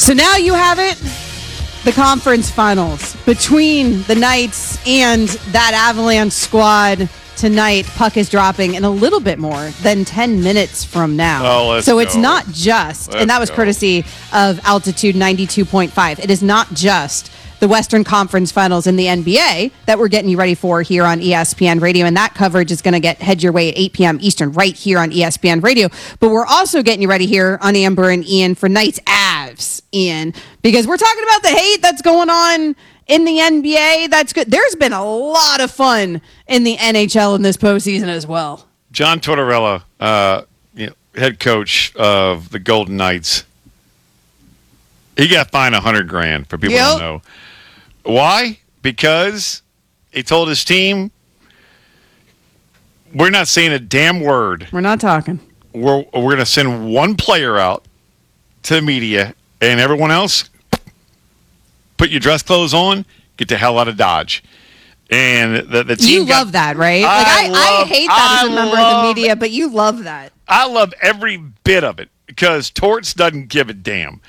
So now you have it. The conference finals between the Knights and that Avalanche squad tonight. Puck is dropping in a little bit more than 10 minutes from now. So it's not just, and that was courtesy of Altitude 92.5. It is not just the Western Conference Finals in the NBA that we're getting you ready for here on ESPN Radio. And that coverage is going to head your way at 8 p.m. Eastern right here on ESPN Radio. But we're also getting you ready here on Amber and Ian for Knights Avs, Ian, because we're talking about the hate that's going on in the NBA. That's good. There's been a lot of fun in the NHL in this postseason as well. John Tortorella, head coach of the Golden Knights, he got fined $100,000 for people who don't know. Why? Because he told his team, we're not saying a damn word. We're not talking. We're going to send one player out to the media, and everyone else, put your dress clothes on, get the hell out of Dodge. And the team love that, right? I hate that as a member of the media, but you love that. I love every bit of it because Torts doesn't give a damn.